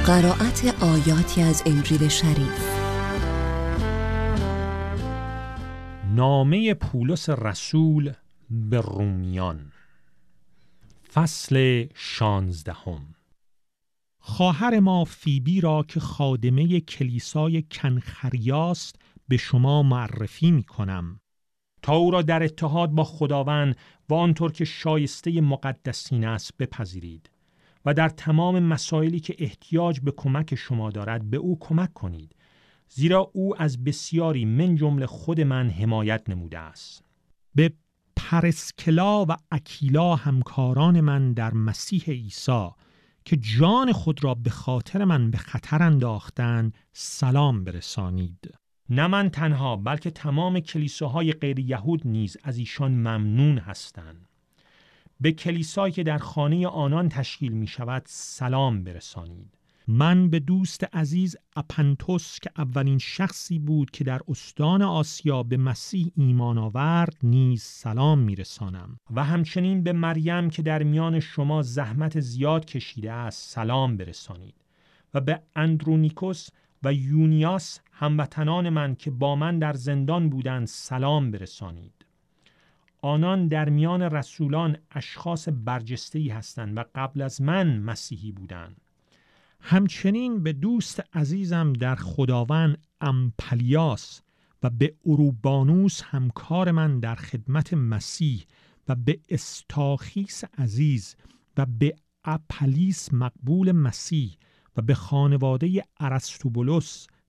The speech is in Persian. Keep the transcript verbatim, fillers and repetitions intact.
قرائت آیاتی از انجیل شریف. نامه پولس رسول به رومیان، فصل شانزدهم. خواهر ما فیبی را که خادمه کلیسای کنخریاست به شما معرفی می کنم، تا او را در اتحاد با خداوند و آنطور که شایسته مقدسین است بپذیرید و در تمام مسائلی که احتیاج به کمک شما دارد به او کمک کنید، زیرا او از بسیاری من جمله خود من حمایت نموده است. به پرسکلا و اکیلا همکاران من در مسیح عیسی که جان خود را به خاطر من به خطر انداختند سلام برسانید. نه من تنها بلکه تمام کلیساهای غیر یهود نیز از ایشان ممنون هستند. به کلیسایی که در خانه آنان تشکیل می شود سلام برسانید. من به دوست عزیز اپنتوس که اولین شخصی بود که در استان آسیا به مسیح ایمان آورد نیز سلام می رسانم و همچنین به مریم که در میان شما زحمت زیاد کشیده است سلام برسانید و به اندرونیکوس و یونیاس هموطنان من که با من در زندان بودند سلام برسانید. آنان در میان رسولان اشخاص برجسته‌ای هستند و قبل از من مسیحی بودند. همچنین به دوست عزیزم در خداوند امپلیاس و به اروبانوس همکار من در خدمت مسیح و به استاخیس عزیز و به اپلیس مقبول مسیح و به خانواده ارسطوبولس